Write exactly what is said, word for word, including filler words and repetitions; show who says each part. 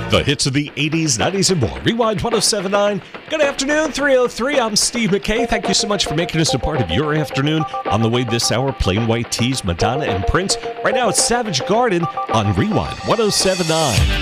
Speaker 1: The hits of the eighties, nineties, and more. Rewind one oh seven point nine. Good afternoon, three oh three. I'm Steve McKay. Thank you so much for making us a part of your afternoon. On the way this hour, Plain White Tees, Madonna, and Prince. Right now, it's Savage Garden on Rewind one oh seven point nine.